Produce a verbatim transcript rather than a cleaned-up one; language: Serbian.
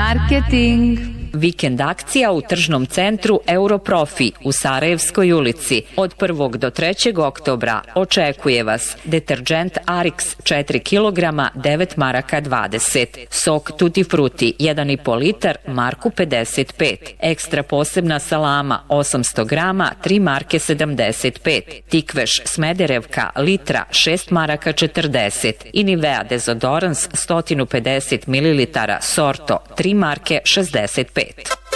Marketing. Vikend akcija u tržnom centru Europrofi u Sarajevskoj ulici. Od prvog do trećeg oktobra očekuje vas deterđent Arix četiri kilograma devet maraka dvadeset, sok Tutti Frutti jedan i po litar marku pedeset pet, ekstra posebna salama osamsto grama tri marke sedamdeset pet, tikveš Smederevka litra šest maraka četrdeset i Nivea dezodorans sto pedeset mililitara Sorto tri marke šezdeset pet.